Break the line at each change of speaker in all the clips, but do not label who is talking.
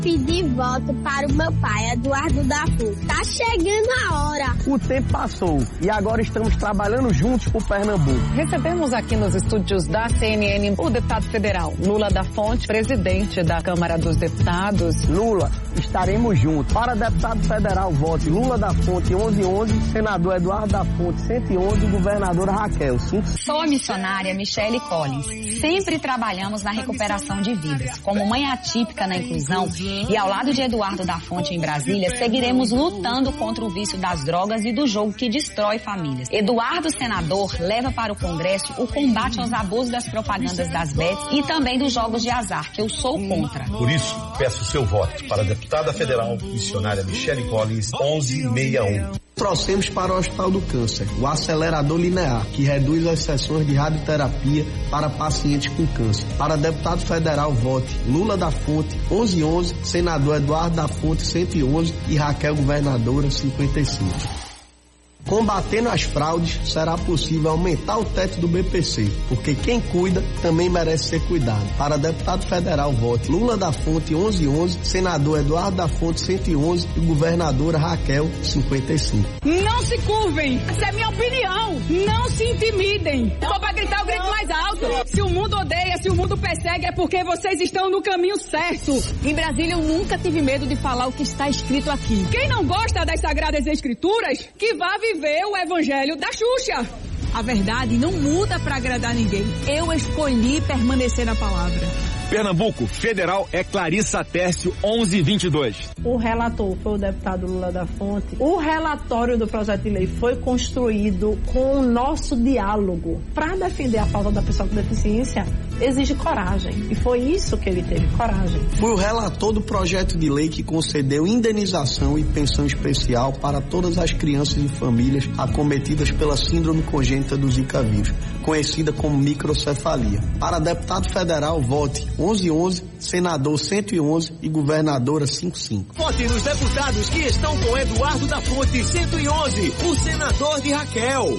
Pedir voto para o meu pai, Eduardo da Fonte. Tá chegando a hora.
O tempo passou e agora estamos trabalhando juntos por Pernambuco.
Recebemos aqui nos estúdios da CNN o deputado federal Lula da Fonte, presidente da Câmara dos Deputados.
Lula, estaremos juntos. Para deputado federal, vote Lula da Fonte 1111, senador Eduardo da Fonte 111 e governadora Raquel 5.
Sou a missionária Michele Collins. Sempre trabalhamos na recuperação de vidas. Como mãe atípica na inclusão e ao lado de Eduardo da Fonte em Brasília, seguiremos lutando contra o vício das drogas e do jogo que destrói famílias. Eduardo, senador, leva para o Congresso o combate aos abusos das propagandas das bets e também dos jogos de azar, que eu sou contra.
Por isso, peço seu voto para a deputada federal, missionária Michele Collins, 1161.
Trouxemos para o Hospital do Câncer o acelerador linear, que reduz as sessões de radioterapia para pacientes com câncer. Para deputado federal, vote Lula da Fonte 1111, senador Eduardo da Fonte 111 e Raquel governadora 55. Combatendo as fraudes, será possível aumentar o teto do BPC, porque quem cuida também merece ser cuidado. Para deputado federal, vote Lula da Fonte 1111, senador Eduardo da Fonte 111 e governadora Raquel 55.
Não se curvem, essa é a minha opinião. Não se intimidem. Só para gritar o grito mais alto. Se o mundo odeia, se o mundo persegue, é porque vocês estão no caminho certo. Em Brasília eu nunca tive medo de falar o que está escrito aqui. Quem não gosta das Sagradas Escrituras, que vá viver o evangelho da Xuxa. A verdade não muda para agradar ninguém. Eu escolhi permanecer na palavra.
Pernambuco, federal é Clarissa Tércio 1122.
O relator foi o deputado Lula da Fonte. O relatório do projeto de lei foi construído com o nosso diálogo. Para defender a pauta da pessoa com deficiência, exige coragem. E foi isso que ele teve, coragem.
Foi o relator do projeto de lei que concedeu indenização e pensão especial para todas as crianças e famílias acometidas pela síndrome congênita do Zika vírus, conhecida como microcefalia. Para deputado federal, vote 1111, senador 111 e governadora 55.
Vote nos deputados que estão com Eduardo da Fonte 111, o senador de Raquel.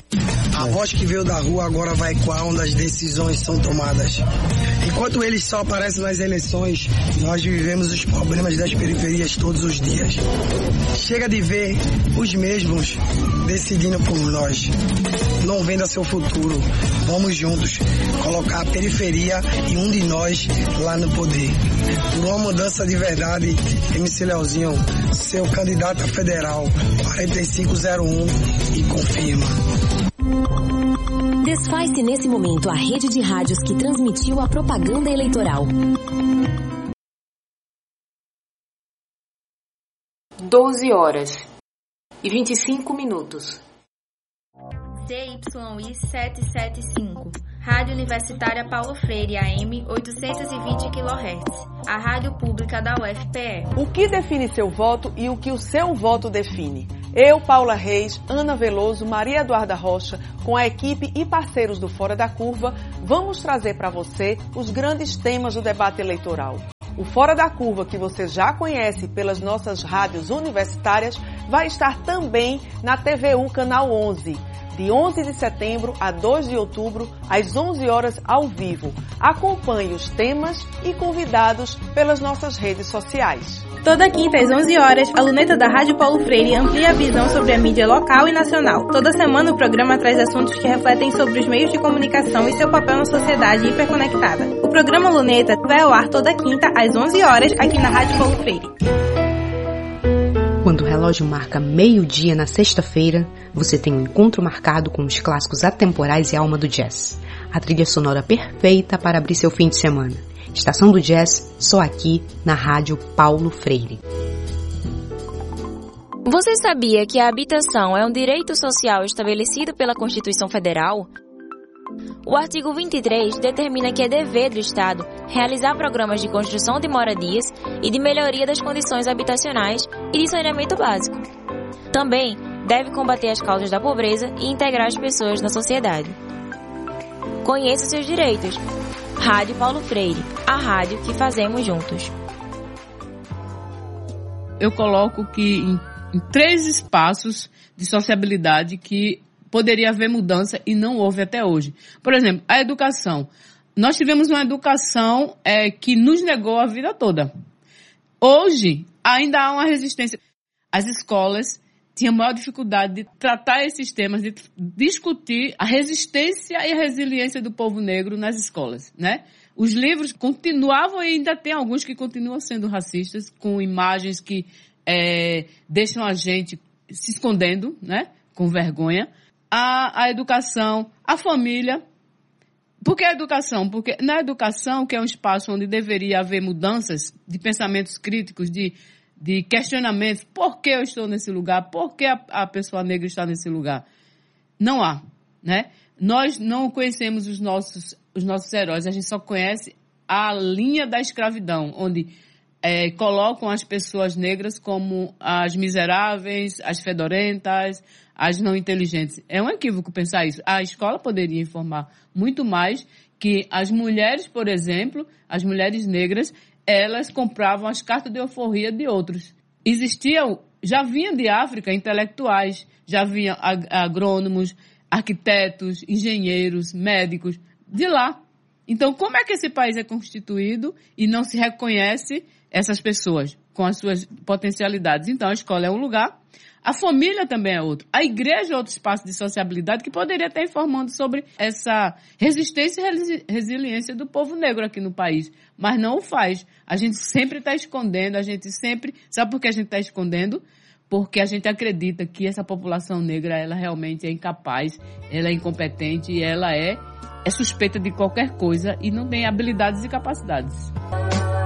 A voz que veio da rua agora vai ecoar onde as decisões são tomadas. Enquanto eles só aparecem nas eleições, nós vivemos os problemas das periferias todos os dias. Chega de ver os mesmos decidindo por nós. Não venda seu futuro. Vamos juntos colocar a periferia e um de nós lá no poder. Por uma mudança de verdade, MC Leozinho, seu candidato a federal, 4501 e confirma.
Desfaz-se nesse momento a rede de rádios que transmitiu a propaganda eleitoral.
12h25.
CYI 775, Rádio Universitária Paulo Freire, AM 820 kHz, a rádio pública da UFPE.
O que define seu voto e o que o seu voto define? Eu, Paula Reis, Ana Veloso, Maria Eduarda Rocha, com a equipe e parceiros do Fora da Curva, vamos trazer para você os grandes temas do debate eleitoral. O Fora da Curva, que você já conhece pelas nossas rádios universitárias, vai estar também na TVU Canal 11, de 11 de setembro a 2 de outubro, às 11 horas ao vivo. Acompanhe os temas e convidados pelas nossas redes sociais.
Toda quinta às 11 horas, a luneta da Rádio Paulo Freire amplia a visão sobre a mídia local e nacional. Toda semana o programa traz assuntos que refletem sobre os meios de comunicação e seu papel na sociedade hiperconectada. O programa Luneta vai ao ar toda quinta às 11 horas aqui na Rádio Paulo Freire.
Quando o relógio marca meio-dia na sexta-feira, você tem um encontro marcado com os clássicos atemporais e alma do jazz. A trilha sonora perfeita para abrir seu fim de semana. Estação do Jazz, só aqui na Rádio Paulo Freire.
Você sabia que a habitação é um direito social estabelecido pela Constituição Federal? O artigo 23 determina que é dever do Estado realizar programas de construção de moradias e de melhoria das condições habitacionais e de saneamento básico. Também deve combater as causas da pobreza e integrar as pessoas na sociedade. Conheça seus direitos. Rádio Paulo Freire, a rádio que fazemos juntos.
Eu coloco que em 3 espaços de sociabilidade que poderia haver mudança e não houve até hoje. Por exemplo, a educação. Nós tivemos uma educação que nos negou a vida toda. Hoje, ainda há uma resistência. As escolas tinham maior dificuldade de tratar esses temas, de discutir a resistência e a resiliência do povo negro nas escolas, né? Os livros continuavam e ainda tem alguns que continuam sendo racistas, com imagens que deixam a gente se escondendo, né? Com vergonha. A educação, a família. Por que a educação? Porque na educação, que é um espaço onde deveria haver mudanças de pensamentos críticos, de questionamentos, por que eu estou nesse lugar? Por que a pessoa negra está nesse lugar? Não há, né? Nós não conhecemos os nossos heróis, a gente só conhece a linha da escravidão, onde colocam as pessoas negras como as miseráveis, as fedorentas, as não inteligentes. É um equívoco pensar isso. A escola poderia informar muito mais que as mulheres, por exemplo, as mulheres negras, elas compravam as cartas de alforria de outros. Já vinham de África intelectuais, já vinham agrônomos, arquitetos, engenheiros, médicos, de lá. Então, como é que esse país é constituído e não se reconhece essas pessoas com as suas potencialidades? Então, a escola é um lugar, a família também é outro, a igreja é outro espaço de sociabilidade que poderia estar informando sobre essa resistência e resiliência do povo negro aqui no país, mas não o faz. A gente sempre está escondendo, Sabe por que a gente está escondendo? Porque a gente acredita que essa população negra, ela realmente é incapaz, ela é incompetente e ela é suspeita de qualquer coisa e não tem habilidades e capacidades.